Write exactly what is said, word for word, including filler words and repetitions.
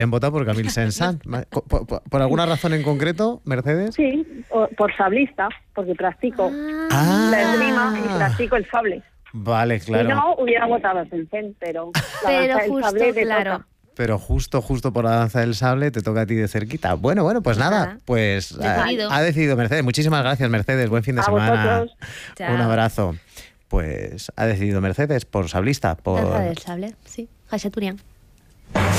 En votado por Camille Saint-Saëns. ¿Por, por, ¿Por alguna razón en concreto, Mercedes? Sí, o- por sablista, porque practico Ah. la esgrima y practico el sable. Vale, claro. Si no, hubiera votado a Saint-Saëns, pero la Pero danza del justo, sable te claro. toca. Pero justo, justo por la danza del sable te toca a ti de cerquita. Bueno, bueno, pues nada, Nada. pues ha, Decidido. ha decidido Mercedes. Muchísimas gracias, Mercedes. Buen fin de A semana. vosotros. Chao. Un abrazo. Pues ha decidido Mercedes por sablista, por... Danza del sable, sí. Jasha Turian.